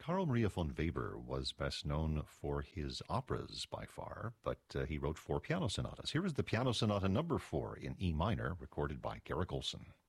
Carl Maria von Weber was best known for his operas by far, but he wrote 4 piano sonatas. Here is the Piano Sonata number 4 in E minor, recorded by Garrick Ohlson.